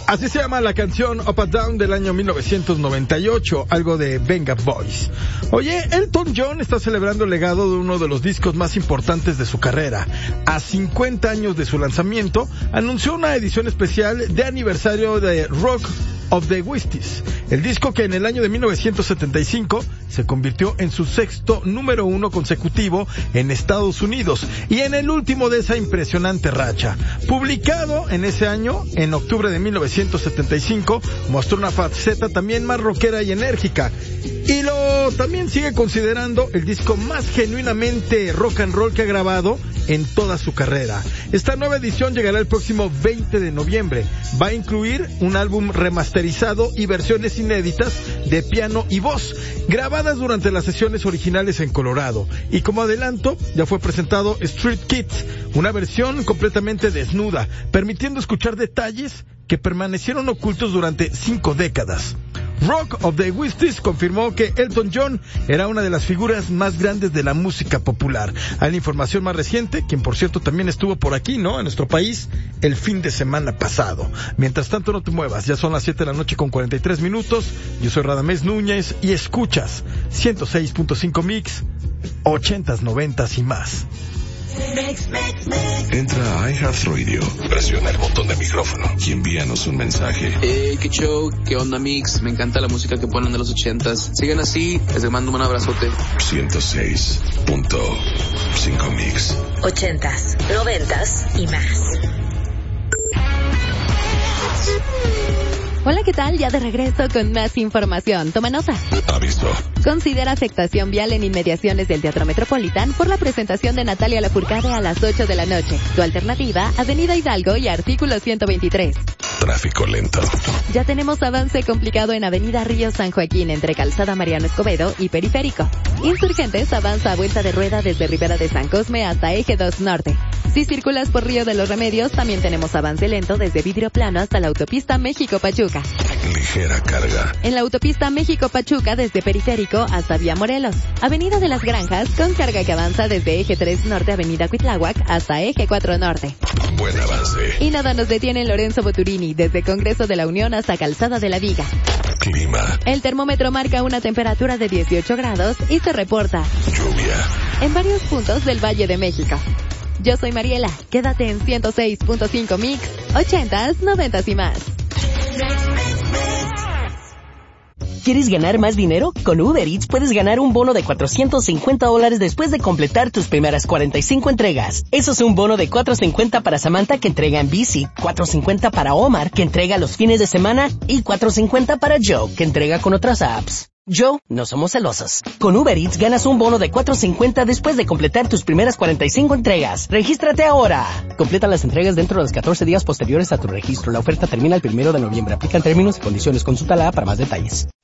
Así se llama la canción Up and Down del año 1998, algo de Venga Boys. Oye, Elton John está celebrando el legado de uno de los discos más importantes de su carrera. A 50 años de su lanzamiento, anunció una edición especial de aniversario de Rock of the Westies, el disco que en el año de 1975 se convirtió en su sexto número 1 consecutivo en Estados Unidos y en el último de esa impresionante racha. Publicado en ese año, en octubre de 1975, mostró una faceta también más rockera y enérgica, y lo también sigue considerando el disco más genuinamente rock and roll que ha grabado en toda su carrera. Esta nueva edición llegará el próximo 20 de noviembre. Va a incluir un álbum remasterizado y versiones inéditas de piano y voz, grabadas durante las sesiones originales en Colorado. Y como adelanto, ya fue presentado Street Kids, una versión completamente desnuda, permitiendo escuchar detalles que permanecieron ocultos durante 5 décadas. Rock of the Westies confirmó que Elton John era una de las figuras más grandes de la música popular. Hay la información más reciente, quien por cierto también estuvo por aquí, ¿no?, en nuestro país, el fin de semana pasado. Mientras tanto, no te muevas, ya son las 7 de la noche con 43 minutos. Yo soy Radamés Núñez y escuchas 106.5 Mix, 80s, 90s y más. Entra a iHeartRadio, presiona el botón de micrófono y envíanos un mensaje. Qué show, qué onda Mix, me encanta la música que ponen de los 80s. Sigan así, les mando un abrazote. 106.5 Mix. 80s, 90s y más. Hola, ¿qué tal? Ya de regreso con más información. Toma nota. Aviso. Considera afectación vial en inmediaciones del Teatro Metropolitan por la presentación de Natalia Lafourcade a las 8 de la noche. Tu alternativa, Avenida Hidalgo y artículo 123. Tráfico lento. Ya tenemos avance complicado en Avenida Río San Joaquín entre Calzada Mariano Escobedo y Periférico. Insurgentes avanza a vuelta de rueda desde Ribera de San Cosme hasta Eje 2 Norte. Si circulas por Río de los Remedios, también tenemos avance lento desde Vidrio Plano hasta la autopista México-Pachuca. Ligera carga. En la autopista México-Pachuca desde Periférico hasta Vía Morelos. Avenida de las Granjas con carga que avanza desde Eje 3 Norte, Avenida Cuitláhuac hasta Eje 4 Norte. Buen avance. Y nada nos detiene en Lorenzo Boturini desde Congreso de la Unión hasta Calzada de la Viga. Clima. El termómetro marca una temperatura de 18 grados y se reporta lluvia en varios puntos del Valle de México. Yo soy Mariela, quédate en 106.5 Mix, 80s, 90s y más. ¿Quieres ganar más dinero? Con Uber Eats puedes ganar un bono de $450 después de completar tus primeras 45 entregas. Eso es un bono de $450 para Samantha, que entrega en bici, $450 para Omar, que entrega los fines de semana, y $450 para Joe, que entrega con otras apps. Joe, no somos celosos. Con Uber Eats ganas un bono de $450 después de completar tus primeras 45 entregas. ¡Regístrate ahora! Completa las entregas dentro de los 14 días posteriores a tu registro. La oferta termina el 1 de noviembre. Aplican términos y condiciones. Consulta la app para más detalles.